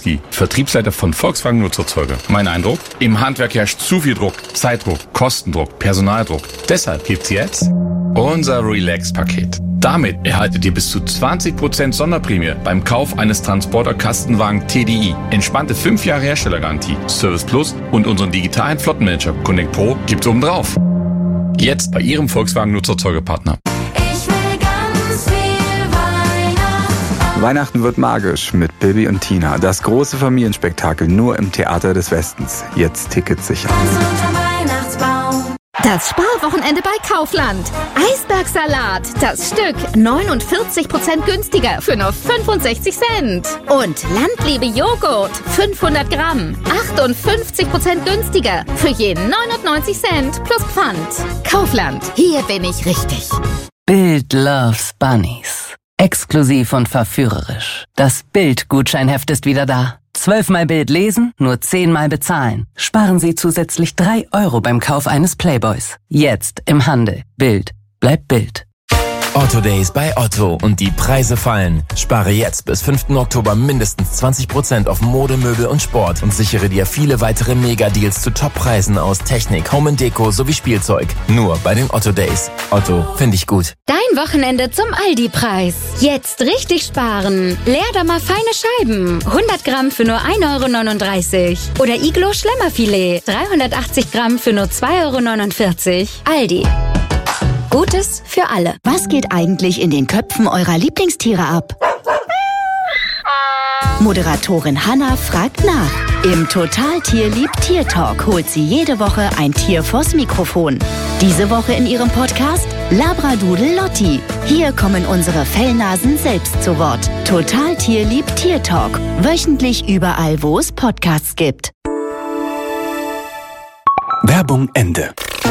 Kowalski, Vertriebsleiter von Volkswagen Nutzfahrzeuge. Mein Eindruck? Im Handwerk herrscht zu viel Druck, Zeitdruck, Kostendruck, Personaldruck. Deshalb gibt's jetzt unser Relax-Paket. Damit erhaltet ihr bis zu 20% Sonderprämie beim Kauf eines Transporter-Kastenwagen TDI. Entspannte 5 Jahre Herstellergarantie, Service Plus und unseren digitalen Flottenmanager Connect Pro gibt's obendrauf. Jetzt bei Ihrem Volkswagen Nutzfahrzeugepartner. Weihnachten wird magisch mit Bibi und Tina. Das große Familienspektakel nur im Theater des Westens. Jetzt Tickets sichern. Das Sparwochenende bei Kaufland. Eisbergsalat, das Stück 49% günstiger für nur 65 Cent. Und Landliebe Joghurt, 500 Gramm, 58% günstiger für je 99 Cent plus Pfand. Kaufland, hier bin ich richtig. Bild loves Bunnies. Exklusiv und verführerisch. Das Bild-Gutscheinheft ist wieder da. 12-mal Bild lesen, nur 10-mal bezahlen. Sparen Sie zusätzlich 3 € beim Kauf eines Playboys. Jetzt im Handel. Bild bleibt Bild. Otto Days bei Otto und die Preise fallen. Spare jetzt bis 5. Oktober mindestens 20% auf Mode, Möbel und Sport und sichere dir viele weitere Mega-Deals zu Top-Preisen aus Technik, Home & Deko sowie Spielzeug. Nur bei den Otto Days. Otto, finde ich gut. Dein Wochenende zum Aldi-Preis. Jetzt richtig sparen. Leerdammer feine Scheiben. 100 Gramm für nur 1,39 €. Oder Iglo Schlemmerfilet. 380 Gramm für nur 2,49 €. Aldi. Gutes für alle. Was geht eigentlich in den Köpfen eurer Lieblingstiere ab? Moderatorin Hanna fragt nach. Im Total Tierlieb Tier Talk holt sie jede Woche ein Tier vors Mikrofon. Diese Woche in ihrem Podcast Labradoodle Lotti. Hier kommen unsere Fellnasen selbst zu Wort. Total Tierlieb Tier Talk. Wöchentlich überall, wo es Podcasts gibt. Werbung Ende.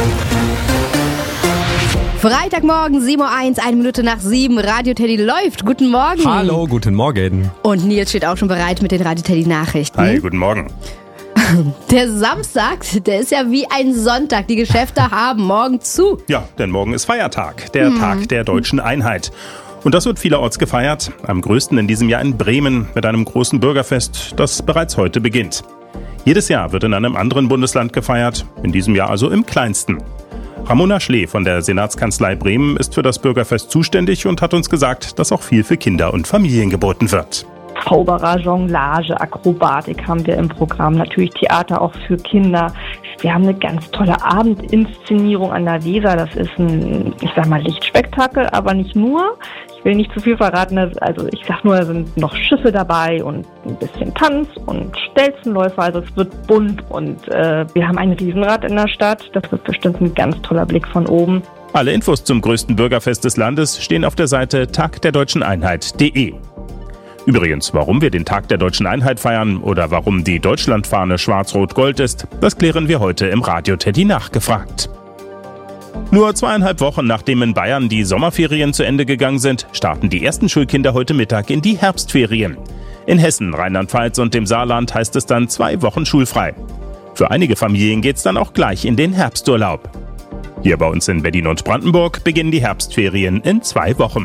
Freitagmorgen, 7:01 Uhr, 1 Minute nach 7. Radio Teddy läuft. Guten Morgen. Hallo, guten Morgen. Und Nils steht auch schon bereit mit den Radio Teddy Nachrichten. Hi, guten Morgen. Der Samstag, der ist ja wie ein Sonntag. Die Geschäfte haben morgen zu. Ja, denn morgen ist Feiertag, der Tag der Deutschen Einheit. Und das wird vielerorts gefeiert. Am größten in diesem Jahr in Bremen mit einem großen Bürgerfest, das bereits heute beginnt. Jedes Jahr wird in einem anderen Bundesland gefeiert, in diesem Jahr also im kleinsten. Ramona Schlee von der Senatskanzlei Bremen ist für das Bürgerfest zuständig und hat uns gesagt, dass auch viel für Kinder und Familien geboten wird. Zauberer, Jonglage, Akrobatik haben wir im Programm, natürlich Theater auch für Kinder. Wir haben eine ganz tolle Abendinszenierung an der Weser. Das ist ein, Lichtspektakel, aber nicht nur. Ich will nicht zu viel verraten, da sind noch Schiffe dabei und ein bisschen Tanz und Stelzenläufer. Also es wird bunt und wir haben ein Riesenrad in der Stadt. Das wird bestimmt ein ganz toller Blick von oben. Alle Infos zum größten Bürgerfest des Landes stehen auf der Seite tagderdeutscheneinheit.de. Übrigens, warum wir den Tag der Deutschen Einheit feiern oder warum die Deutschlandfahne schwarz-rot-gold ist, das klären wir heute im Radio Teddy nachgefragt. Nur 2,5 Wochen nachdem in Bayern die Sommerferien zu Ende gegangen sind, starten die ersten Schulkinder heute Mittag in die Herbstferien. In Hessen, Rheinland-Pfalz und dem Saarland heißt es dann 2 Wochen schulfrei. Für einige Familien geht's dann auch gleich in den Herbsturlaub. Hier bei uns in Berlin und Brandenburg beginnen die Herbstferien in 2 Wochen.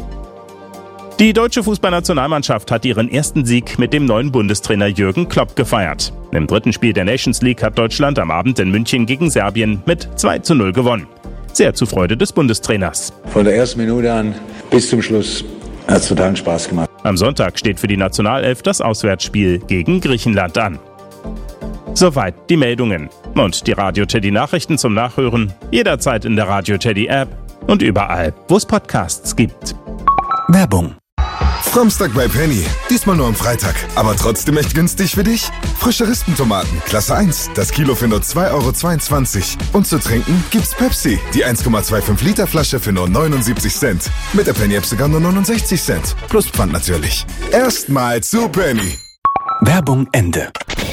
Die deutsche Fußballnationalmannschaft hat ihren ersten Sieg mit dem neuen Bundestrainer Jürgen Klopp gefeiert. Im 3. Spiel der Nations League hat Deutschland am Abend in München gegen Serbien mit 2:0 gewonnen. Sehr zur Freude des Bundestrainers. Von der ersten Minute an bis zum Schluss hat es totalen Spaß gemacht. Am Sonntag steht für die Nationalelf das Auswärtsspiel gegen Griechenland an. Soweit die Meldungen. Und die Radio Teddy Nachrichten zum Nachhören jederzeit in der Radio Teddy App und überall, wo es Podcasts gibt. Werbung. Frommstag bei Penny. Diesmal nur am Freitag. Aber trotzdem echt günstig für dich? Frische Rispentomaten, Klasse 1. Das Kilo für nur 2,22 €. Und zu trinken gibt's Pepsi. Die 1,25 Liter Flasche für nur 79 Cent. Mit der Penny-App sogar nur 69 Cent. Plus Pfand natürlich. Erstmal zu Penny. Werbung Ende.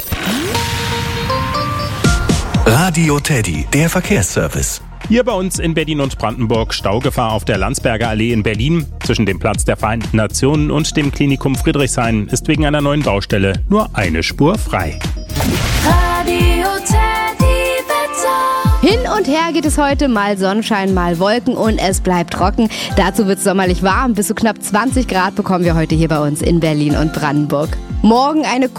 Radio Teddy, der Verkehrsservice. Hier bei uns in Berlin und Brandenburg Staugefahr auf der Landsberger Allee in Berlin. Zwischen dem Platz der Vereinten Nationen und dem Klinikum Friedrichshain ist wegen einer neuen Baustelle nur eine Spur frei. Radio Teddy Wetter. Hin und her geht es heute, mal Sonnenschein, mal Wolken und es bleibt trocken. Dazu wird es sommerlich warm. Bis zu knapp 20 Grad bekommen wir heute hier bei uns in Berlin und Brandenburg. Morgen eine